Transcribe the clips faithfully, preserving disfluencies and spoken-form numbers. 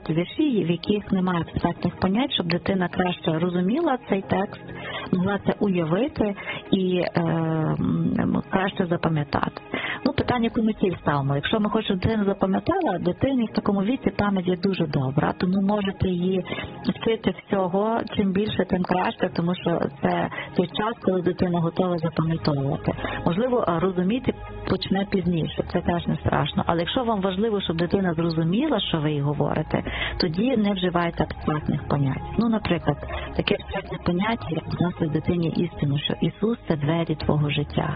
багато віршів, в яких немає абстрактних понять, щоб дитина краще розуміла цей текст, могла це уявити і е, краще запам'ятати. Ну, питання комітів ставимо. Якщо ми хочемо, щоб дитина запам'ятала, дитині в такому віці пам'ять є дуже добра, тому можете її вчити всього, чим більше, тим краще, тому що це той час, коли дитина готова запам'ятовувати. Можливо, розуміти почне пізніше, це теж не страшно. Але якщо вам важливо, щоб дитина зрозуміла, що ви їй говорите, тоді не вживайте абстрактних понять. Ну, наприклад, таке абстрактне поняття, як доносити дитині істину, що Ісус – це двері твого життя.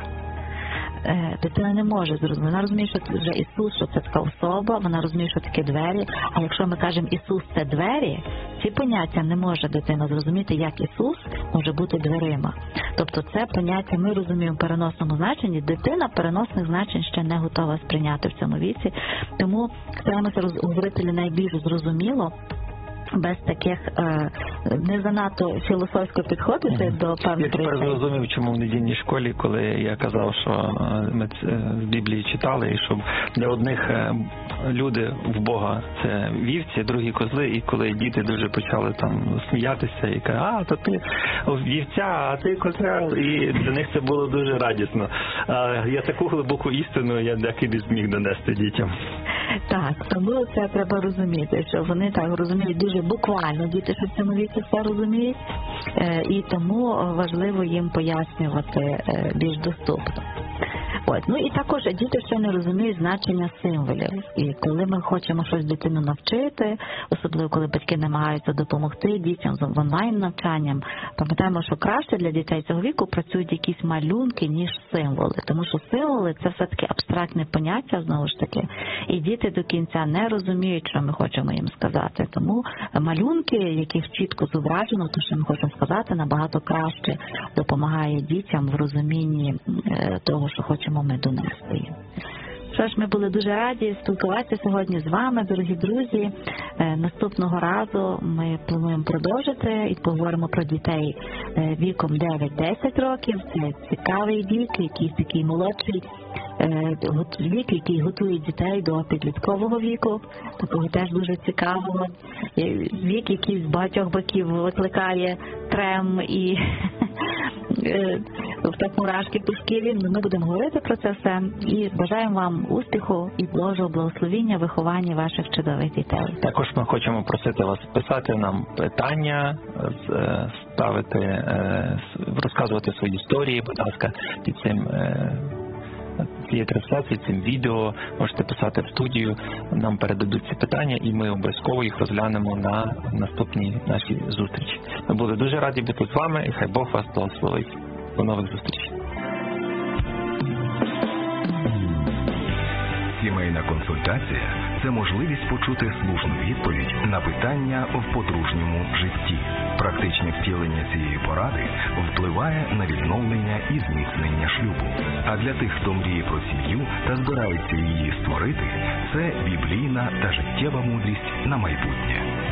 Дитина не може зрозуміти. Вона розуміє, що це вже Ісус, що це така особа, вона розуміє, що таке двері. А якщо ми кажемо «Ісус – це двері», ці поняття не може дитина зрозуміти, як Ісус може бути дверима. Тобто це поняття ми розуміємо в переносному значенні. Дитина переносних значень ще не готова сприйняти в цьому віці. Тому стараємося говорити найбільш зрозуміло, без таких е, не занадто філософсько підходити mm. до певних речей. Я тепер зрозумів, чому в недільній школі, коли я казав, що ми з Біблії читали, і щоб для одних люди в Бога це вівці, другі козли, і коли діти дуже почали там сміятися і кажуть, а, то ти вівця, а ти козел, і для них це було дуже радісно. А я таку глибоку істину я деякі не зміг донести дітям. Так, тому це треба розуміти, що вони так розуміють дуже буквально, діти, що в цьому віці все розуміють, і тому важливо їм пояснювати більш доступно. От. Ну і також діти ще не розуміють значення символів. І коли ми хочемо щось дитину навчити, особливо коли батьки намагаються допомогти дітям з онлайн-навчанням, пам'ятаємо, що краще для дітей цього віку працюють якісь малюнки, ніж символи. Тому що символи – це все-таки абстрактне поняття, знову ж таки, і діти до кінця не розуміють, що ми хочемо їм сказати. Тому малюнки, яких чітко зображено, то, що ми хочемо сказати, набагато краще допомагає дітям в розумінні того, що хочемо ми донести їм. Що ж, ми були дуже раді спілкуватися сьогодні з вами, дорогі друзі. Наступного разу ми плануємо продовжити і поговоримо про дітей віком дев'ять-десять років. Це цікавий вік, якийсь такий молодший вік, який готує дітей до підліткового віку, такого теж дуже цікавого. Вік, який з багатьох боків викликає трем і в так мурашки по шкірі. Ми будемо говорити про це все і бажаємо вам успіху і Божого благословіння, виховання ваших чудових дітей. Також ми хочемо просити вас писати нам питання, ставити, розказувати свої історії, будь ласка, під цим цієї трансляції, цим відео можете писати в студію, нам передадуть ці питання і ми обов'язково їх розглянемо на наступній нашій зустрічі. Ми були дуже раді бути з вами і хай Бог вас благословить. До нових зустрічей. Сімейна консультація – це можливість почути слушну відповідь на питання в подружньому житті. Практичне втілення цієї поради впливає на відновлення і зміцнення шлюбу. А для тих, хто мріє про сім'ю та збирається її створити, це біблійна та життєва мудрість на майбутнє.